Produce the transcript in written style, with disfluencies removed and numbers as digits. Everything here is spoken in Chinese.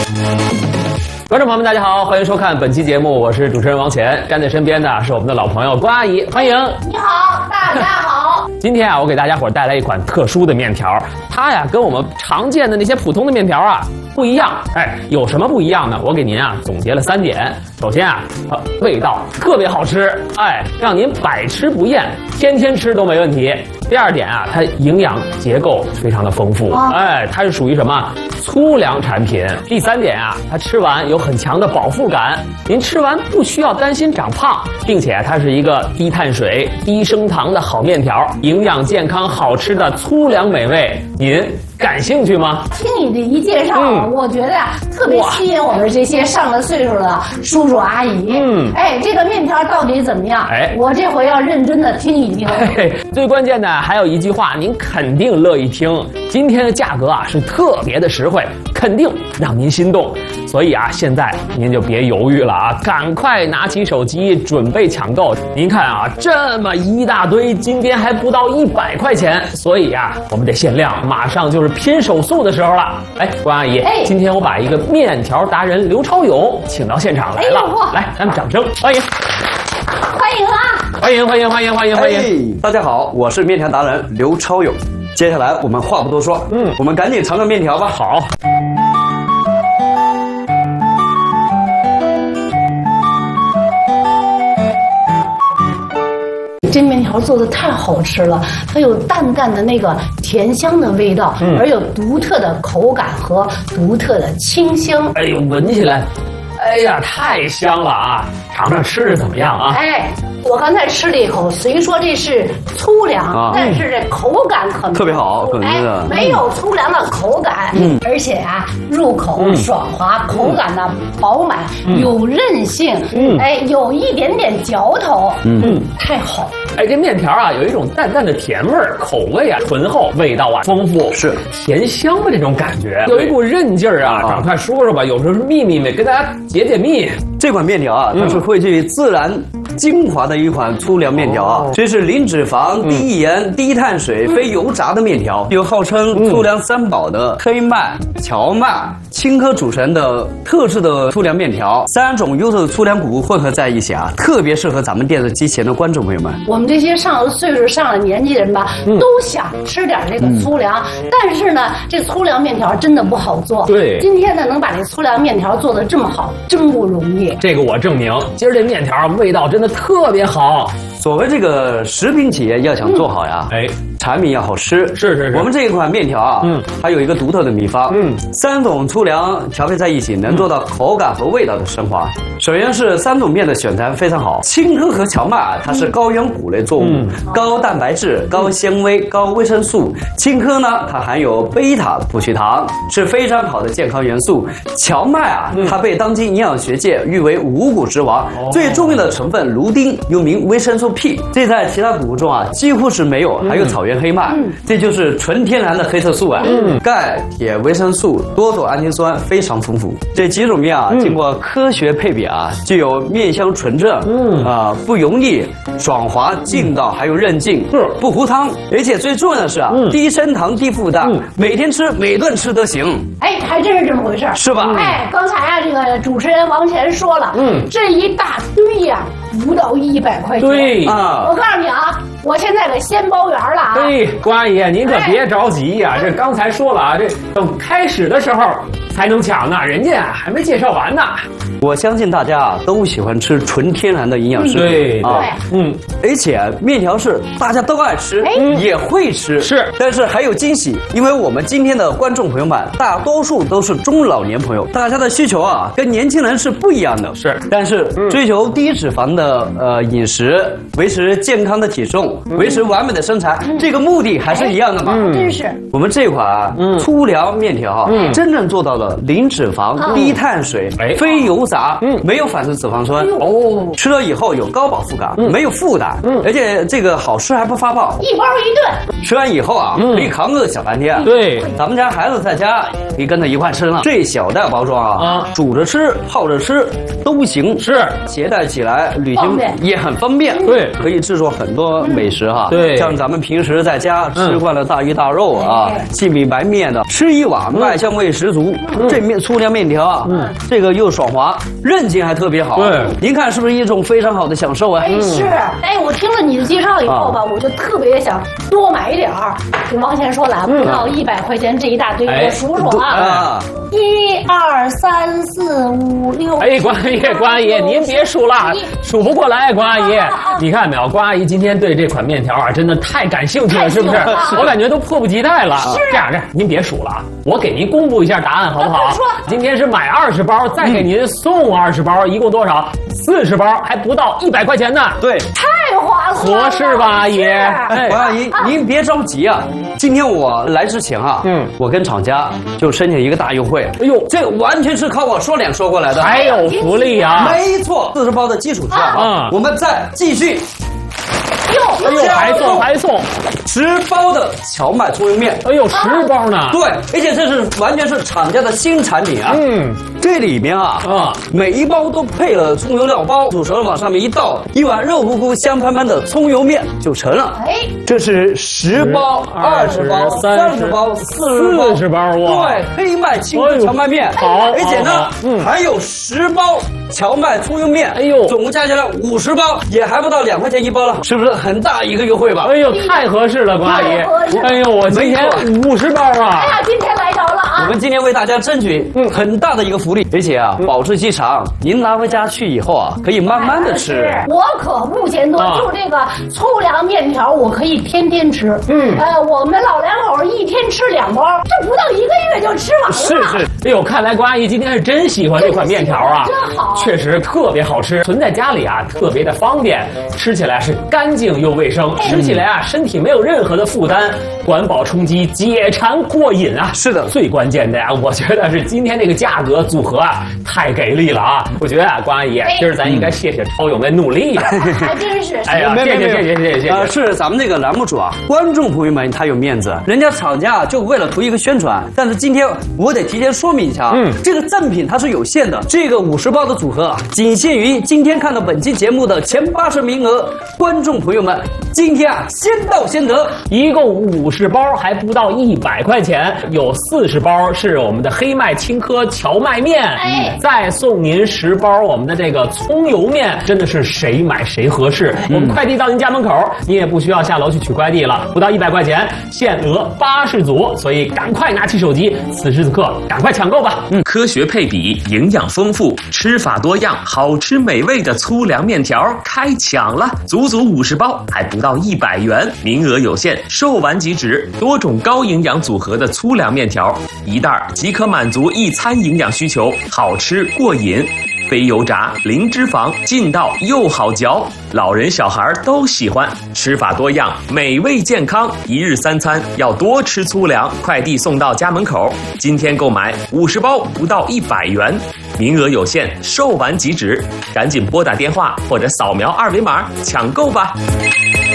观众朋友们，大家好，欢迎收看本期节目，我是主持人王乾，站在身边的是我们的老朋友关阿姨，欢迎。 你好，大家好。 今天啊，我给大家伙带来一款特殊的面条，它呀跟我们常见的那些普通的面条啊不一样。哎，有什么不一样呢？我给您啊总结了3点。首先啊，味道特别好吃，哎，让您百吃不厌，天天吃都没问题。第2点啊，它营养结构非常的丰富，哎，它是属于什么粗粮产品。第3点啊，它吃完有很强的饱腹感，您吃完不需要担心长胖，并且它是一个低碳水、低升糖的好面条，营养健康、好吃的粗粮美味，您感兴趣吗？ 听你这一介绍，我觉得呀，特别吸引我们这些上了岁数的叔叔阿姨。哎，这个面条到底怎么样？哎，我这回要认真的听一听。 最关键的还有一句话，您肯定乐意听。今天的价格啊是特别的实惠，肯定让您心动。所以啊，现在您就别犹豫了啊，赶快拿起手机准备抢购。您看啊，这么一大堆，今天还不到100块钱，所以啊，我们得限量，马上就是拼手速的时候了。哎，关阿姨，今天我把一个面条达人刘超勇请到现场来了，来，咱们掌声欢迎， 欢迎啊！ 欢迎！ 大家好，我是面条达人刘超勇。接下来我们话不多说，我们赶紧尝尝面条吧。 好。 这面条做的太好吃了，它有淡淡的那个甜香的味道，而有独特的口感和独特的清香。 哎呦，闻起来，哎呀，太香了啊！尝尝吃着怎么样啊？ 哎，我刚才吃了一口，虽说这是粗粮，但是这口感可特别好， 没有粗粮的口感，而且啊，入口爽滑，口感呢饱满，有韧性，哎，有一点点嚼头，太好。 哎，这面条啊，有一种淡淡的甜味儿，口味啊醇厚，味道啊丰富， 是甜香的这种感觉，有一股韧劲儿啊。赶快说说吧，有时候是秘密跟大家解密。 这款面条啊，它是汇聚自然精华的一款粗粮面条啊，这是零脂肪、低盐、低碳水、非油炸的面条，有号称粗粮3宝的黑麦、荞麦、青稞组成的特制的粗粮面条，3种优质的粗粮谷物混合在一起啊，特别适合咱们电视机前的观众朋友们。 我们这些上了岁数、上了年纪的人吧，都想吃点这个粗粮，但是呢，这粗粮面条真的不好做。 对， 今天呢，能把这粗粮面条做得这么好，真不容易。 这个我证明，今儿这面条味道真的特别好。 所谓这个食品企业要想做好呀，产品要好吃。 是。 我们这一款面条啊，它有一个独特的秘方，3种粗粮调配在一起，能做到口感和味道的升华。首先是3种面的选材非常好，青稞和荞麦啊，它是高原谷类作物，高蛋白质、高纤维、高维生素。青稞呢，它含有贝塔葡聚糖，是非常好的健康元素。荞麦啊，它被当今营养学界誉为五谷之王，最重要的成分卢丁又名维生素 P， 这在其他谷物中啊几乎是没有。还有草原黑麦，这就是纯天然的黑色素啊，钙、铁、维生素、多种氨基酸非常丰富。这几种面啊，经过科学配比啊，具有面香纯正，不油腻、爽滑、劲道，还有韧劲，不糊汤。而且最重要的是啊，低升糖、低负担，每天吃、每顿吃都行。 哎，还真是这么回事， 是吧？ 哎，刚才啊，这个主持人王乾说了，这一大堆呀，不到100块钱。 对啊，我告诉你啊，我现在给先包圆了啊。 对，关阿姨，您可别着急呀，这刚才说了啊，这等开始的时候才能抢呢，人家还没介绍完呢。 我相信大家啊都喜欢吃纯天然的营养食品， 对啊， 而且面条是大家都爱吃，也会吃， 是， 但是还有惊喜，因为我们今天的观众朋友们大多数都是中老年朋友，大家的需求啊跟年轻人是不一样的， 是， 但是追求低脂肪的饮食，维持健康的体重，维持完美的身材，这个目的还是一样的嘛。 真是， 我们这款粗粮面条真正做到了零脂肪、低碳水、非油炸，没有反式脂肪酸，吃了以后有高饱腹感，没有负担，而且这个好吃还不发胖， 一包一顿， 吃完以后啊可以扛个小半天。 对， 咱们家孩子在家可以跟着一块吃呢。这小袋包装啊，煮着吃、泡着吃都行， 是携带起来旅行也很方便。 对， 可以制作很多美食哈。 对， 像咱们平时在家吃惯了大鱼大肉啊，细米白面的，吃一碗麦香味十足， 这粗粮面条啊，这个又爽滑，韧劲还特别好。 对， 您看是不是一种非常好的享受啊？ 哎，是，哎，我听了你的介绍以后吧，我就特别想多买一点儿。这王先说了，不到100块钱这一大堆，我数数啊，1、2、3、4、5、6。 哎，关阿姨，您别数了，数不过来，关阿姨。你看没有，关阿姨今天对这款面条啊，真的太感兴趣了，是不是？我感觉都迫不及待了。这样，您别数了啊，我给您公布一下答案，好不好？今天是买20包，再给您送20包，一共多少？40包，还不到100块钱呢。 对， 太划算了， 合适吧，阿姨？ 关阿姨，您别着急啊。今天我来之前啊，我跟厂家就申请一个大优惠。哎呦，这完全是靠我说脸说过来的， 还有福利啊！ 没错，40包的基础之上，我们再继续。 哎呦，还送 10包的荞麦葱油面。 哎呦，10包呢？ 对，而且这是完全是厂家的新产品啊。这里面啊，每一包都配了葱油料包，煮熟了往上面一倒，一碗肉乎乎、香喷喷的葱油面就成了。哎，这是10包、20包、30包、40包，哇！对，黑麦清炖荞麦面。好，而且呢，还有10包荞麦葱油面。哎呦，总共加起来50包，也还不到2块钱一包了，是不是很大一个优惠吧？ 哎呦，太合适了，关阿姨！哎呦，我今天50包啊！ 哎呀，今天来着了啊！ 我们今天为大家争取很大的一个福利，而且啊，保质期长，您拿回家去以后啊，可以慢慢的吃。 我可不嫌多，就这个粗粮面条，我可以天天吃。我们老两口1天吃2包，这不到1个月就吃完了。 是，哎呦，看来关阿姨今天是真喜欢这款面条啊， 真好， 确实特别好吃，存在家里啊特别的方便，吃起来是干净又卫生，吃起来啊身体没有任何的负担，管饱充饥，解馋过瘾啊。 是的， 最关键的呀，我觉得是今天这个价格组合啊太给力了啊！我觉得啊，关阿姨，今儿咱应该谢谢超友的努力。 还真是， 哎呀，谢谢。 是咱们这个栏目组啊，观众朋友们他有面子，人家厂家就为了图一个宣传，但是今天我得提前说明一下，这个赠品它是有限的，这个50包的组合啊，仅限于今天看到本期节目的前80名额，观众朋友们，今天啊先到先得， 一共50包，还不到100块钱，有40包是我们的黑麦青稞荞麦面，再送您10包我们的这个葱油面，真的是谁买谁合适。我们快递到您家门口，你也不需要下楼去取快递了，不到100块钱，限额80组，所以赶快拿起手机，此时此刻赶快抢购吧。 科学配比，营养丰富，吃法多样，好吃美味的粗粮面条开抢了，足足50包，还不到100元，名额有限，售完即止。多种高营养组合的粗粮面条，一袋即可满足一餐营养需求，好吃过瘾。非油炸，零脂肪，劲道又好嚼，老人小孩都喜欢。吃法多样，美味健康，一日3餐要多吃粗粮，快递送到家门口。今天购买50包不到100元，名额有限，售完即止，赶紧拨打电话或者扫描2维码抢购吧。